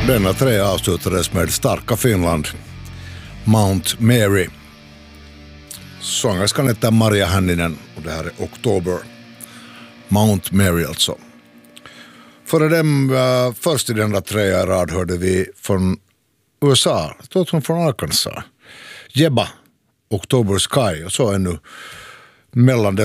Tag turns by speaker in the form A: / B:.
A: Denna tre avslutades med Starka Finland, Mount Mary. Sångerskan heter Maria Hänninen och det här är Oktober. Mount Mary alltså. Före dem, först i denna trea rad hörde vi från USA, från Arkansas. Jebba, October Sky, och så ännu mellan